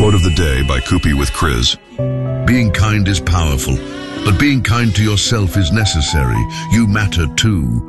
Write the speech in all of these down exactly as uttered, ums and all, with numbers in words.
Quote of the day by Kupi with Chris. Being kind is powerful, but being kind to yourself is necessary. You matter too.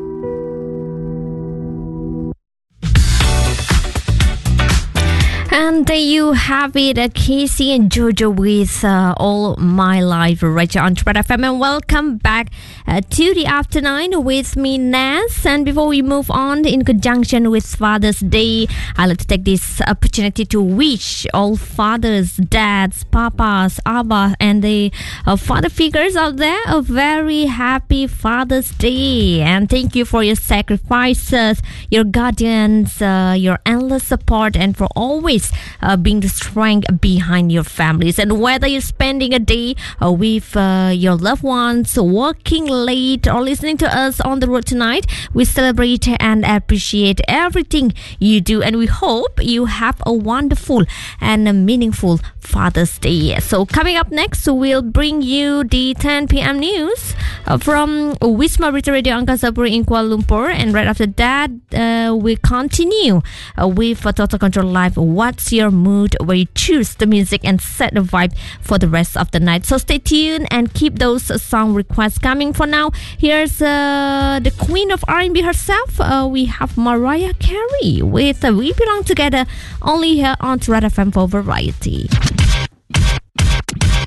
And there you have it, uh, Casey and Jojo with uh, All My Life right here on Red F M. And welcome back uh, to the afternoon with me, Naz. And before we move on, in conjunction with Father's Day, I'd like to take this opportunity to wish all fathers, dads, papas, abba, and the uh, father figures out there a very happy Father's Day. And thank you for your sacrifices, your guardians, uh, your endless support, and for always Uh, being the strength behind your families. And whether you're spending a day uh, with uh, your loved ones, working late, or listening to us on the road tonight, we celebrate and appreciate everything you do, and we hope you have a wonderful and a meaningful Father's Day. So coming up next, we'll bring you the ten p.m. news uh, from Wisma Rita Radio Angkasa Pura in Kuala Lumpur, and right after that uh, we continue uh, with uh, Total Control Live. What's your mood, where you choose the music and set the vibe for the rest of the night. So stay tuned and keep those song requests coming. For now, here's uh, the queen of R and B herself. Uh, we have Mariah Carey with uh, We Belong Together, only here on Red F M for Variety.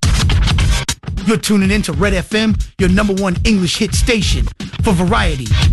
You're tuning in to Red F M, your number one English hit station for Variety.